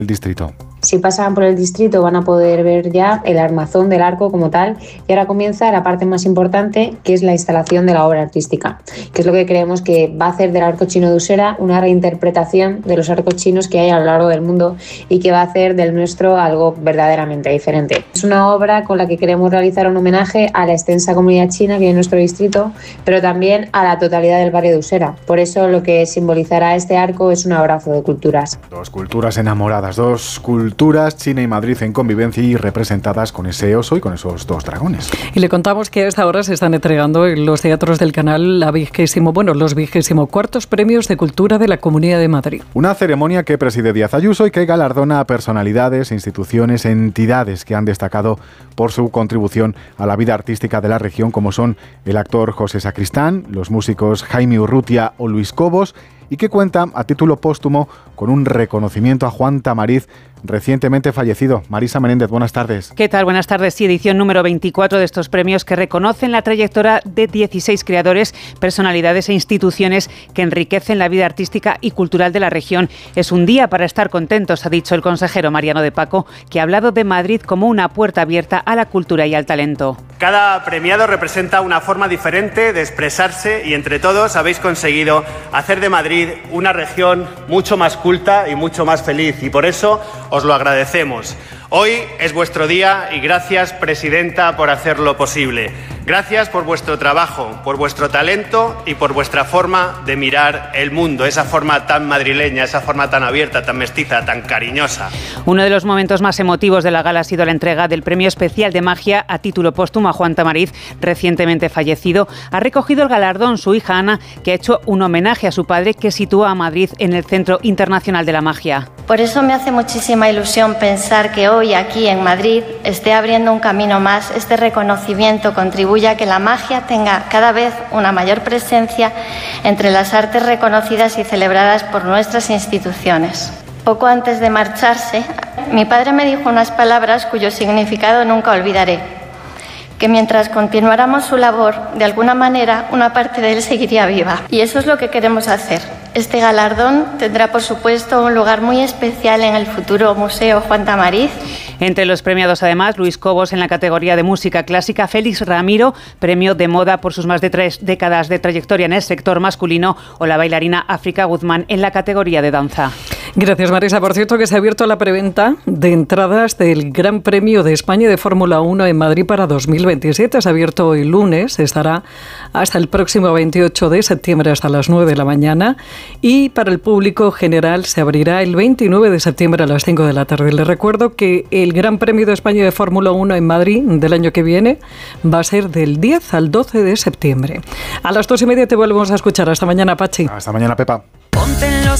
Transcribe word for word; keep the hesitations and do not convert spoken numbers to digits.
el distrito. Si pasan por el distrito van a poder ver ya el armazón del arco como tal, y ahora comienza la parte más importante, que es la instalación de la obra artística, que es lo que creemos que va a hacer del arco chino de Usera una reinterpretación de los arcos chinos que hay a lo largo del mundo y que va a hacer del nuestro algo verdaderamente diferente. Es una obra con la que queremos realizar un homenaje a la extensa comunidad china que hay en nuestro distrito, pero también a la totalidad del barrio de Usera. Por eso lo que simbolizará este arco es un abrazo de culturas. Dos culturas enamoradas, dos culturas Culturas, China y Madrid en convivencia y representadas con ese oso y con esos dos dragones. Y le contamos que a esta hora se están entregando en los teatros del canal la vigésimo, bueno, los vigésimo cuartos premios de cultura de la Comunidad de Madrid. Una ceremonia que preside Díaz Ayuso y que galardona a personalidades, instituciones, entidades que han destacado por su contribución a la vida artística de la región, como son el actor José Sacristán, los músicos Jaime Urrutia o Luis Cobos, y que cuenta a título póstumo con un reconocimiento a Juan Tamariz, recientemente fallecido. Marisa Menéndez, buenas tardes. ¿Qué tal? Buenas tardes. Sí, edición número veinticuatro de estos premios que reconocen la trayectoria de dieciséis creadores, personalidades e instituciones que enriquecen la vida artística y cultural de la región. Es un día para estar contentos, ha dicho el consejero Mariano de Paco, que ha hablado de Madrid como una puerta abierta a la cultura y al talento. Cada premiado representa una forma diferente de expresarse y entre todos habéis conseguido hacer de Madrid una región mucho más culta y mucho más feliz, y por eso os lo agradecemos. Hoy es vuestro día y gracias, presidenta, por hacerlo posible. Gracias por vuestro trabajo, por vuestro talento y por vuestra forma de mirar el mundo, esa forma tan madrileña, esa forma tan abierta, tan mestiza, tan cariñosa. Uno de los momentos más emotivos de la gala ha sido la entrega del Premio Especial de Magia a título póstumo a Juan Tamariz, recientemente fallecido. Ha recogido el galardón su hija Ana, que ha hecho un homenaje a su padre, que sitúa a Madrid en el Centro Internacional de la Magia. Por eso me hace muchísima ilusión pensar que hoy aquí en Madrid esté abriendo un camino más. Este reconocimiento contribuye a que la magia tenga cada vez una mayor presencia entre las artes reconocidas y celebradas por nuestras instituciones. Poco antes de marcharse, mi padre me dijo unas palabras cuyo significado nunca olvidaré: que mientras continuáramos su labor, de alguna manera, una parte de él seguiría viva. Y eso es lo que queremos hacer. Este galardón tendrá, por supuesto, un lugar muy especial en el futuro Museo Juan Tamariz. Entre los premiados, además, Luis Cobos en la categoría de música clásica, Félix Ramiro, premio de moda por sus más de tres décadas de trayectoria en el sector masculino, o la bailarina África Guzmán en la categoría de danza. Gracias, Marisa. Por cierto, que se ha abierto la preventa de entradas del Gran Premio de España de Fórmula uno en Madrid para dos mil veintisiete. Se ha abierto hoy lunes, estará hasta el próximo veintiocho de septiembre hasta las nueve de la mañana, y para el público general se abrirá el veintinueve de septiembre a las cinco de la tarde. Les recuerdo que el Gran Premio de España de Fórmula uno en Madrid del año que viene va a ser del diez al doce de septiembre. A las dos y media te volvemos a escuchar. Hasta mañana, Pachi. Hasta mañana, Pepa. Ponte en los